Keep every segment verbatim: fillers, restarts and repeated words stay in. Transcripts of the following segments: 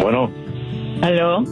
Bueno. ¿Aló?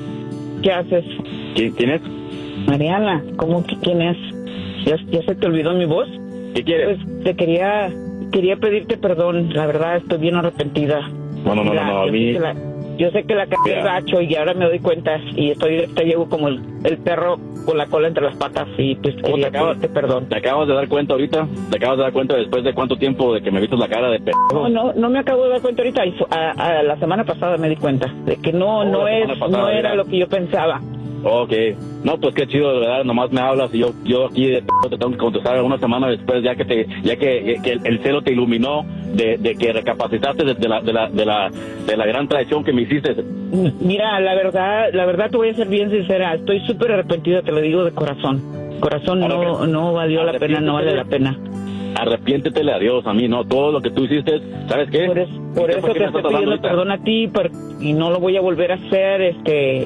¿Qué haces? ¿Qui- ¿Quién es? Mariana, ¿cómo que quién es? ¿Ya, ya se te olvidó mi voz? ¿Qué quieres? Pues te quería quería pedirte perdón, la verdad estoy bien arrepentida. No, no, no, La- no, no, a yo, mí... sé que la, yo sé que la cagué Ya. gacho y ahora me doy cuenta y estoy te llevo como el, el perro con la cola entre las patas y pues ¿Cómo quería te acabas, pedirte perdón. ¿Te acabas de dar cuenta ahorita? ¿Te acabas de dar cuenta después de cuánto tiempo de que me viste la cara de p***? No, no, no me acabo de dar cuenta ahorita, y fu- a, a la semana pasada me di cuenta de que no, Oh, no la es, semana pasada, no era ya. lo que yo pensaba. Ok. No, pues qué chido, de verdad, nomás me hablas y yo yo aquí de p*** te tengo que contestar una semana después, ya que te ya que, que el, el celo te iluminó de, de que recapacitaste de, de la de la de la de la gran traición que me hiciste. Mira, la verdad, la verdad te voy a ser bien sincera, estoy súper arrepentida, te lo digo de corazón. Corazón, no, no valió la pena, no vale la pena. Arrepiéntetele a Dios, a mí no, todo lo que tú hiciste, ¿sabes qué? Por, es- por ¿Viste eso qué te me estoy estás hablando pidiendo ahorita? perdón a ti por- y no lo voy a volver a hacer. Este,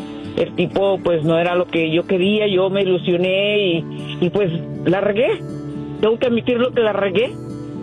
el tipo, pues no era lo que yo quería, yo me ilusioné y, y pues la regué. Tengo que admitirlo que la regué.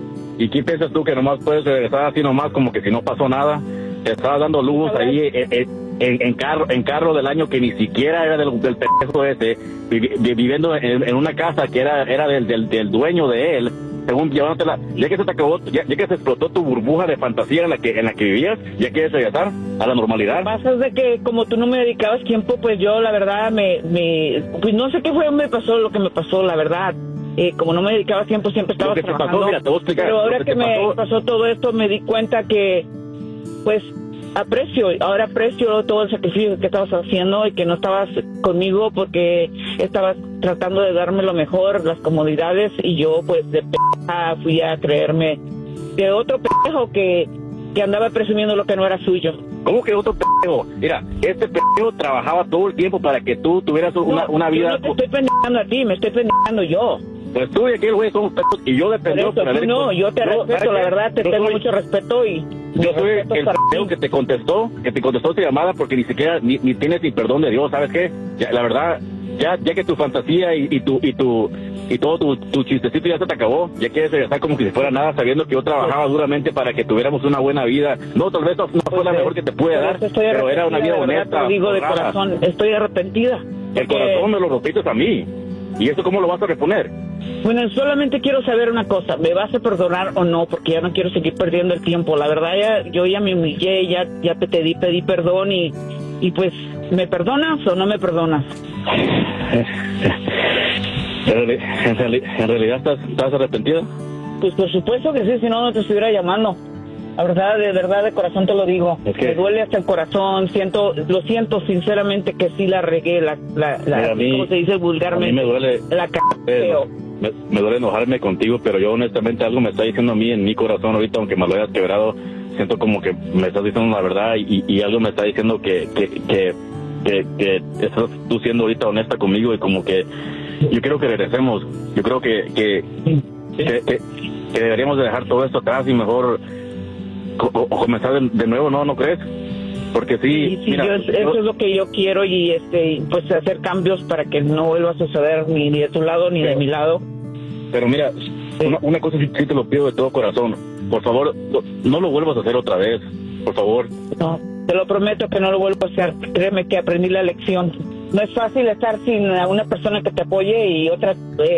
¿Y qué piensas tú que nomás puedes regresar así nomás como que si no pasó nada? Te estabas dando lujos ahí en, en, en- en carro en carro del año que ni siquiera era del, del pendejo ese, vivi- vi- viviendo en, en una casa que era era del, del, del dueño de él, según llevándotela. Ya que se te acabó, ya, ya que se explotó tu burbuja de fantasía en la que en la que vivías, ya quieres regresar a la normalidad. Lo que pasa es de que como tú no me dedicabas tiempo, pues yo la verdad me, me pues no sé qué fue me pasó lo que me pasó, la verdad. Eh, como no me dedicaba tiempo, siempre estaba Lo que te pasó, trabajando. mira, te voy a explicar, Pero lo ahora que que, te me pasó- pasó todo esto, me di cuenta que, pues, aprecio, ahora aprecio todo el sacrificio que estabas haciendo y que no estabas conmigo porque estabas tratando de darme lo mejor, las comodidades, y yo, pues, de p*** fui a creerme que otro pendejo que, que andaba presumiendo lo que no era suyo. ¿Cómo que otro pendejo? Mira, este pendejo trabajaba todo el tiempo para que tú tuvieras una, No, una yo vida. no te estoy pendejando a ti, me estoy pendejando yo. Pues tú y aquel güey somos pendejos y yo Por dependo eso, tú no, yo te respeto, la verdad, te tengo mucho respeto y... Yo mi soy respeto es el para pendejo ti. que te contestó, que te contestó tu llamada porque ni siquiera ni, ni tienes ni perdón de Dios, ¿sabes qué? Ya, la verdad, ya ya que tu fantasía y, y tu y tu y todo tu, tu chistecito ya se te acabó, ya quieres regresar como que si fuera nada, sabiendo que yo trabajaba duramente para que tuviéramos una buena vida. No, tal vez no no fue la mejor que te pude Por dar, eso estoy pero era una vida arrepentida, de verdad, honesta. te lo digo de honrada. corazón, estoy arrepentida. El porque- corazón me lo rompiste a mí. ¿Y eso cómo lo vas a reponer? Bueno, solamente quiero saber una cosa, ¿me vas a perdonar o no? Porque ya no quiero seguir perdiendo el tiempo. La verdad, ya yo ya me humillé, ya ya te pedí, pedí perdón y, y pues, ¿me perdonas o no me perdonas? En, reali- en reali- en realidad estás, estás arrepentida. Pues por supuesto que sí, si no, no te estuviera llamando. La verdad, de verdad, de corazón te lo digo. Es que- Me duele hasta el corazón, siento, lo siento sinceramente que sí la regué, la, la, la Mira, a mí- ¿cómo se dice vulgarmente? a mí me duele- La c*** Eh, feo. me, me duele enojarme contigo, pero yo honestamente algo me está diciendo a mí en mi corazón ahorita, aunque me lo hayas quebrado, siento como que me estás diciendo la verdad y, y algo me está diciendo que, que, que, que, que estás tú siendo ahorita honesta conmigo y como que yo quiero que regresemos. Yo creo que, que, que, que- que deberíamos de dejar todo esto atrás y mejor co- o, o comenzar de, de nuevo, ¿no? ¿No crees? Porque sí, Y sí, mira, yo, yo- eso es lo que yo quiero y este pues hacer cambios para que no vuelva a suceder ni de tu lado ni de mi lado. pero mira, una, una cosa sí, sí te lo pido de todo corazón. Por favor, no, no lo vuelvas a hacer otra vez. Por favor. No, te lo prometo que no lo vuelvo a hacer. Créeme que aprendí la lección. No es fácil estar sin una persona que te apoye y otra... Eh,